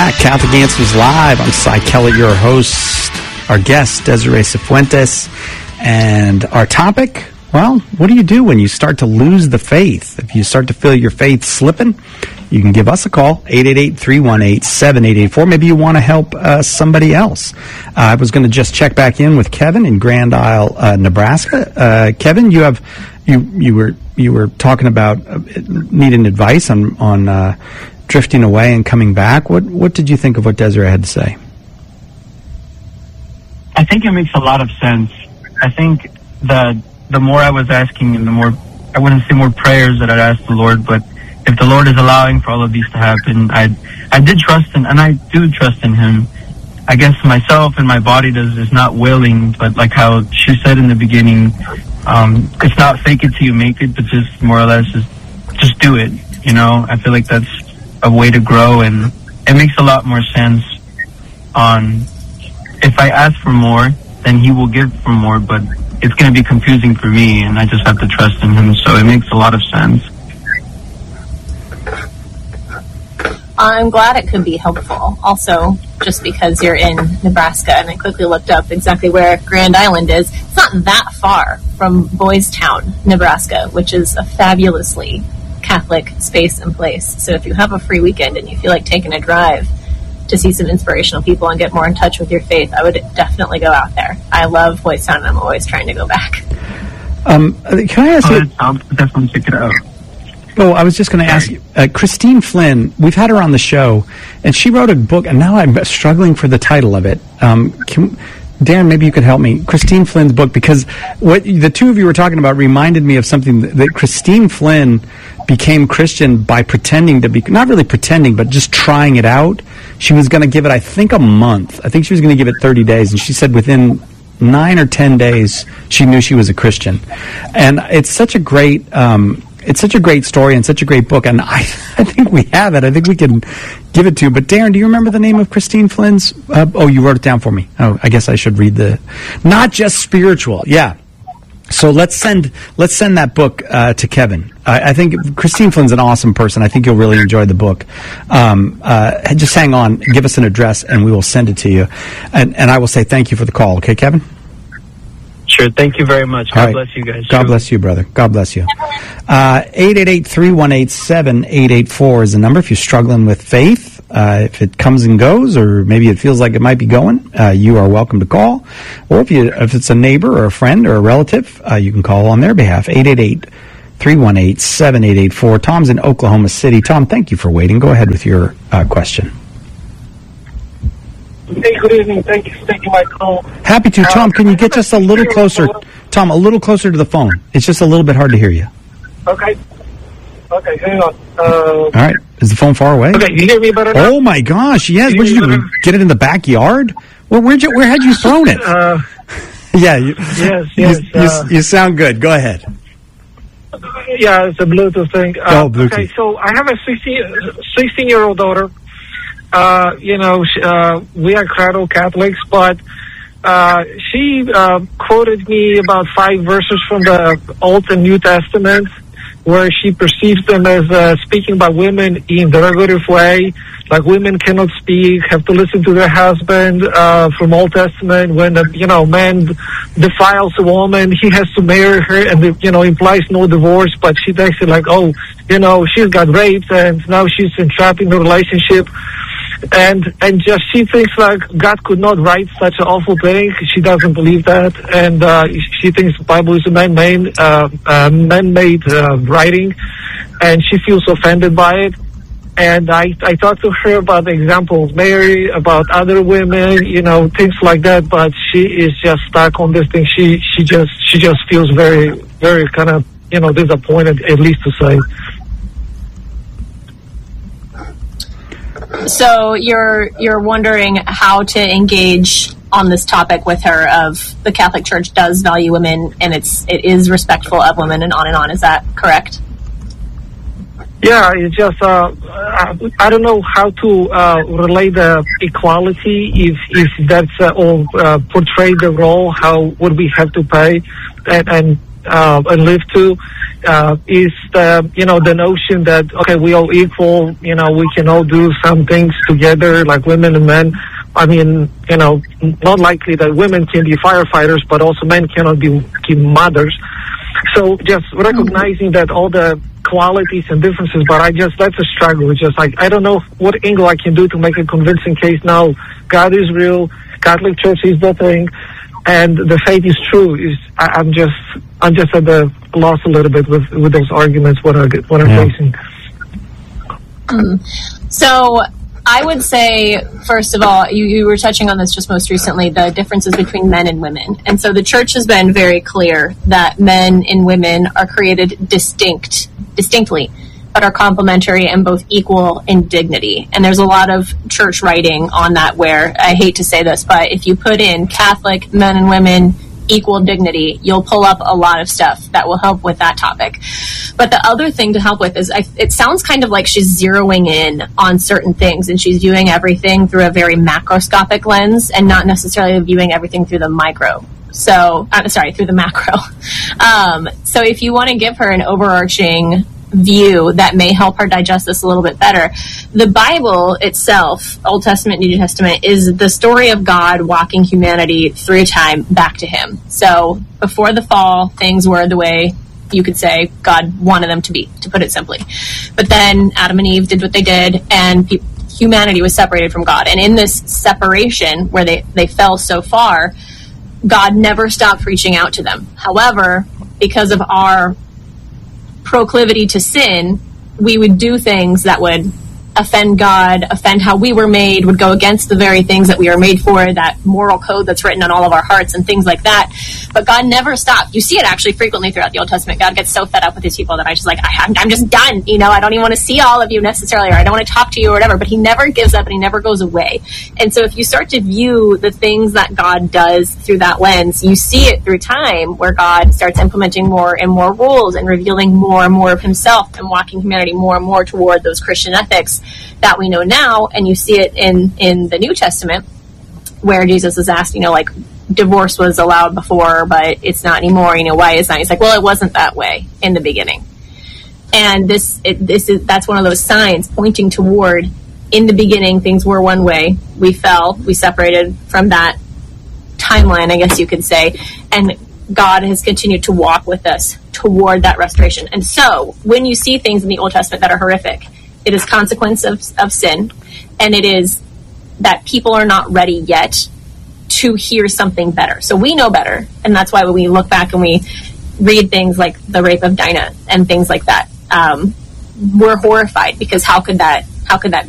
back. Catholic Answers Live. I'm Cy Kellett, your host. Our guest, Desiree Cifuentes. And our topic, well, what do you do when you start to lose the faith? If you start to feel your faith slipping, you can give us a call, 888-318-7884. Maybe you want to help somebody else. I was going to just check back in with Kevin in Grand Isle, Nebraska. Kevin, you were talking about needing advice on drifting away and coming back. What did you think of what Desiree had to say? I think it makes a lot of sense. I think the more I was asking and the more, I wouldn't say more prayers that I'd ask the Lord, but if the Lord is allowing for all of these to happen, I did trust in, and I do trust in Him. I guess myself and my body is not willing, but like how she said in the beginning, it's not fake it till you make it, but just more or less just do it. You know, I feel like that's a way to grow, and it makes a lot more sense on if I ask for more, then He will give for more, but it's going to be confusing for me, and I just have to trust in Him, so it makes a lot of sense. I'm glad it could be helpful. Also, just because you're in Nebraska, and I quickly looked up exactly where Grand Island is. It's not that far from Boys Town, Nebraska, which is a fabulously Catholic space and place. So if you have a free weekend and you feel like taking a drive to see some inspirational people and get more in touch with your faith, I would definitely go out there. I love Boys Town, and I'm always trying to go back. Can I ask you? I'll definitely check it out. Oh, I was just going to ask you, Christine Flynn, we've had her on the show, and she wrote a book, and now I'm struggling for the title of it. Darren, maybe you could help me. Christine Flynn's book, because what the two of you were talking about reminded me of something that Christine Flynn became Christian by pretending to be, not really pretending, but just trying it out. She was going to give it, I think, a month. I think she was going to give it 30 days, and she said within 9 or 10 days, she knew she was a Christian. And it's such a great... it's such a great story and such a great book, and I think we have it. I think we can give it to you. But Darren, do you remember the name of Christine Flynn's? You wrote it down for me. Oh, I guess I should read not just spiritual. Yeah. So let's send that book to Kevin. I think Christine Flynn's an awesome person. I think you'll really enjoy the book. Just hang on, give us an address, and we will send it to you. And I will say thank you for the call. Okay, Kevin? Sure. Thank you very much. God bless you guys. God bless you, brother. God bless you. 888-318-7884 is the number if you're struggling with faith. If it comes and goes, or maybe it feels like it might be going, you are welcome to call. Or if it's a neighbor or a friend or a relative, you can call on their behalf. 888-318-7884. Tom's in Oklahoma City. Tom, thank you for waiting. Go ahead with your question. Hey, good evening. Thank you for taking my call. Happy to. Tom, can you get just a little closer? Tom, a little closer to the phone. It's just a little bit hard to hear you. Okay, hang on. All right. Is the phone far away? Okay, you hear me better now? Oh, my gosh. Yes. What did you do? Get it in the backyard? Well, where had you thrown it? Yeah. Yes. You sound good. Go ahead. Yeah, it's a Bluetooth thing. Bluetooth. Okay, so I have a 16-year-old daughter. We are cradle Catholics, but she quoted me about 5 verses from the Old and New Testament where she perceives them as speaking about women in derogative way, like women cannot speak, have to listen to their husband. From Old Testament, when a man defiles a woman, he has to marry her, and implies no divorce, but she takes it like, she's got raped and now she's entrapped in a relationship. And just she thinks like God could not write such an awful thing. She doesn't believe that, and she thinks the Bible is a man-made writing, and she feels offended by it. And I talked to her about the example of Mary, about other women, things like that. But she is just stuck on this thing. She just feels very, very kind of disappointed, at least to say. So you're wondering how to engage on this topic with her of the Catholic Church does value women and it is respectful of women and on. Is that correct? Yeah, it's just I don't know how to relate the equality if that's all portray the role. How would we have to pay? And and live to is the notion that, okay, we all equal, we can all do some things together like women and men. I mean, not likely that women can be firefighters, but also men cannot be mothers. So just recognizing that all the qualities and differences, but that's a struggle. It's just like, I don't know what angle I can do to make a convincing case. Now, God is real, Catholic Church is the thing, and the faith is true. I'm just at the loss a little bit with those arguments, what I'm facing. So I would say, first of all, you were touching on this just most recently, the differences between men and women. And so the church has been very clear that men and women are created distinctly, but are complementary and both equal in dignity. And there's a lot of church writing on that where, I hate to say this, but if you put in Catholic men and women equal dignity, you'll pull up a lot of stuff that will help with that topic. But the other thing to help with is, it sounds kind of like she's zeroing in on certain things, and she's viewing everything through a very macroscopic lens and not necessarily viewing everything through the micro. So, through the macro. So if you want to give her an overarching view that may help her digest this a little bit better, the Bible itself, Old Testament, New Testament, is the story of God walking humanity through time back to Him. So before the fall, things were the way you could say God wanted them to be, to put it simply. But then Adam and Eve did what they did, and humanity was separated from God. And in this separation, where they fell so far, God never stopped reaching out to them. However, because of our proclivity to sin, we would do things that would offend God, offend how we were made, would go against the very things that we are made for, that moral code that's written on all of our hearts and things like that. But God never stopped. You see it actually frequently throughout the Old Testament. God gets so fed up with His people that I'm just done. I don't even want to see all of you necessarily, or I don't want to talk to you or whatever, but He never gives up and He never goes away. And so if you start to view the things that God does through that lens, you see it through time, where God starts implementing more and more rules and revealing more and more of Himself and walking humanity more and more toward those Christian ethics that we know now. And you see it in the New Testament, where Jesus is asked, divorce was allowed before, but it's not anymore. Why is that? He's like, well, it wasn't that way in the beginning. And that's one of those signs pointing toward, in the beginning, things were one way. We fell, we separated from that timeline, I guess you could say, and God has continued to walk with us toward that restoration. And so when you see things in the Old Testament that are horrific, it is consequence of sin, and it is that people are not ready yet to hear something better. So we know better, and that's why when we look back and we read things like the rape of Dinah and things like that, we're horrified, because how could that be?